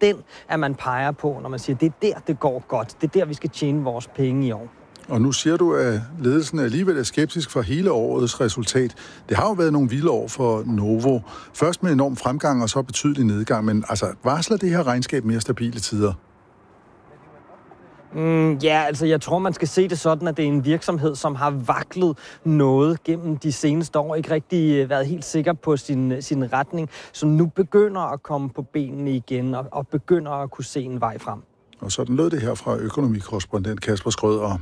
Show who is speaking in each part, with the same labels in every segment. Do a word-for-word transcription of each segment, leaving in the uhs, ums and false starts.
Speaker 1: den, at man peger på, når man siger, det er der, det går godt. Det er der, vi skal tjene vores penge i år.
Speaker 2: Og nu siger du, at ledelsen alligevel er skeptisk for hele årets resultat. Det har jo været nogle vilde år for Novo. Først med enorm fremgang og så betydelig nedgang. Men altså, varsler det her regnskab mere stabile tider?
Speaker 1: Mm, ja, altså jeg tror, man skal se det sådan, at det er en virksomhed, som har vaklet noget gennem de seneste år. Ikke rigtig været helt sikker på sin, sin retning. Så nu begynder at komme på benene igen og, og begynder at kunne se en vej frem. Og
Speaker 2: sådan lød det her fra økonomikorrespondent Kasper Skrøder.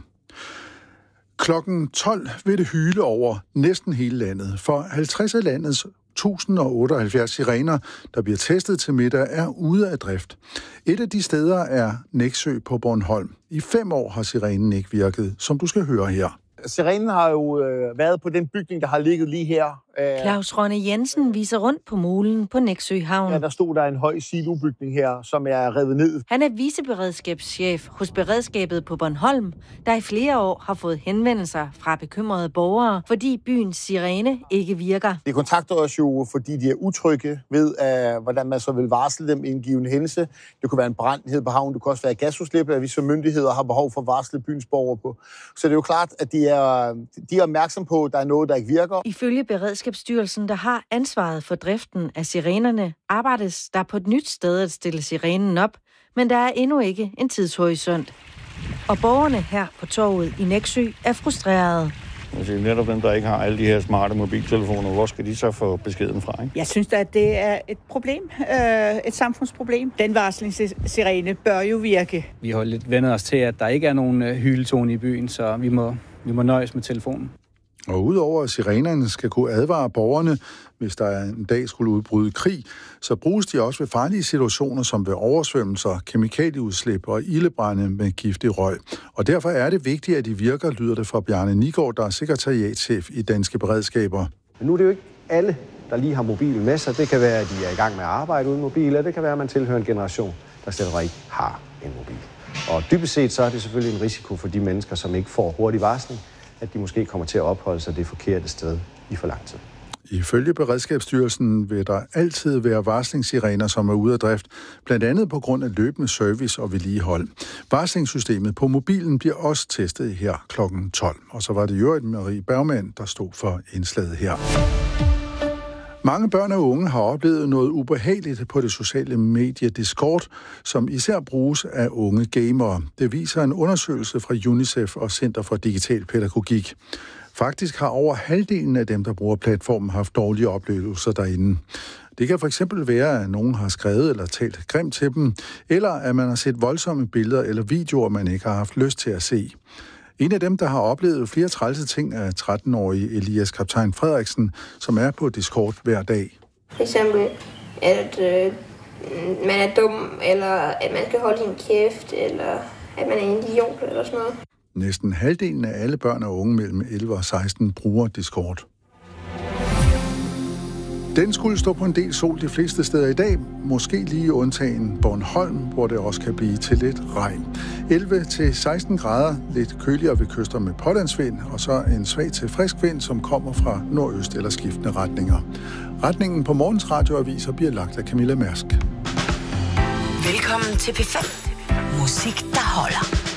Speaker 2: Klokken tolv vil det hyle over næsten hele landet. For halvtreds af landets et tusind otteoghalvfjerds sirener, der bliver testet til middag, er ude af drift. Et af de steder er Nexø på Bornholm. I fem år har sirenen ikke virket, som du skal høre her.
Speaker 3: Sirenen har jo øh, været på den bygning, der har ligget lige her.
Speaker 4: Claus Rønne Jensen viser rundt på molen på Nexø Havn.
Speaker 3: Ja, der stod der en høj silobygning her, som er revet ned.
Speaker 4: Han er viceberedskabschef hos beredskabet på Bornholm, der i flere år har fået henvendelser fra bekymrede borgere, fordi byens sirene ikke virker.
Speaker 3: De kontakter os jo, fordi de er utrygge ved, uh, hvordan man så vil varsle dem i en given hændelse. Det kunne være en brand nede på havnen, det kunne også være gasudslip, at vi som myndigheder har behov for at varsle byens borgere på. Så det er jo klart, at de er, de er opmærksom på, at der er noget, der ikke virker.
Speaker 4: Ifølge Beredskabsstyrelsen, der har ansvaret for driften af sirenerne, arbejdes der på et nyt sted at stille sirenen op, men der er endnu ikke en tidshorisont. Og borgerne her på torvet i Nexø er frustrerede.
Speaker 5: Altså, netop dem, der ikke har alle de her smarte mobiltelefoner, hvor skal de så få beskeden fra? Ikke?
Speaker 6: Jeg synes da, at det er et problem, øh, et samfundsproblem. Den varslingssirene bør jo virke.
Speaker 7: Vi har lidt vendt os til, at der ikke er nogen hyletone i byen, så vi må, vi må nøjes med telefonen.
Speaker 2: Og udover at sirenerne skal kunne advare borgerne, hvis der en dag skulle udbryde krig, så bruges de også ved farlige situationer som ved oversvømmelser, kemikalieudslip og ildebrænde med giftig røg. Og derfor er det vigtigt, at de virker, lyder det fra Bjarne Nigård, der er sekretariatschef i Danske Beredskaber.
Speaker 8: Men nu er det jo ikke alle, der lige har mobilen med sig. Det kan være, at de er i gang med at arbejde uden mobil, og det kan være, at man tilhører en generation, der slet ikke har en mobil. Og dybest set så er det selvfølgelig en risiko for de mennesker, som ikke får hurtig varsling, at de måske kommer til at opholde sig det forkerte sted i for lang tid.
Speaker 2: Ifølge Beredskabsstyrelsen vil der altid være varslingssirener, som er ude af drift, blandt andet på grund af løbende service og vedligehold. Varslingssystemet på mobilen bliver også testet her klokken tolv. Og så var det Jørgen Marie Bergmann, der stod for indslaget her. Mange børn og unge har oplevet noget ubehageligt på det sociale medie Discord, som især bruges af unge gamere. Det viser en undersøgelse fra UNICEF og Center for Digital Pædagogik. Faktisk har over halvdelen af dem, der bruger platformen, haft dårlige oplevelser derinde. Det kan for eksempel være, at nogen har skrevet eller talt grimt til dem, eller at man har set voldsomme billeder eller videoer, man ikke har haft lyst til at se. En af dem, der har oplevet flere trælse ting, er tretten-årige Elias Kaptajn Frederiksen, som er på Discord hver dag.
Speaker 9: For eksempel, at øh, man er dum, eller at man skal holde sin kæft, eller at man er en idiot, eller sådan noget.
Speaker 2: Næsten halvdelen af alle børn og unge mellem elleve og seksten bruger Discord. Den skulle stå på en del sol de fleste steder i dag, måske lige undtagen Bornholm, hvor det også kan blive til lidt regn. elleve til seksten grader, lidt køligere ved kyster med pålandsvind, og så en svag til frisk vind, som kommer fra nordøst eller skiftende retninger. Retningen på morgens radioaviser bliver lagt af Camilla Mærsk.
Speaker 10: Velkommen til P fem. Musik, der holder.